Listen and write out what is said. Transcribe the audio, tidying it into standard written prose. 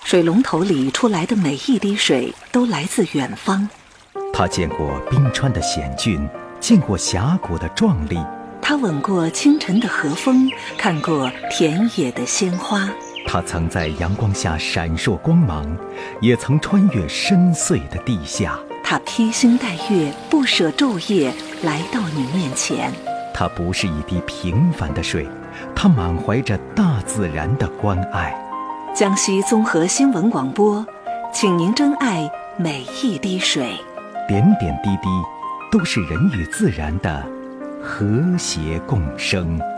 水龙头里出来的每一滴水都来自远方。 他见过冰川的险峻，见过峡谷的壮丽。 他吻过清晨的和风，看过田野的鲜花。 他曾在阳光下闪烁光芒，也曾穿越深邃的地下。 他披星戴月，不舍昼夜，来到你面前。 它不是一滴平凡的水，它满怀着大自然的关爱。 江西综合新闻广播，请您珍爱每一滴水。 点点滴滴，都是人与自然的和谐共生。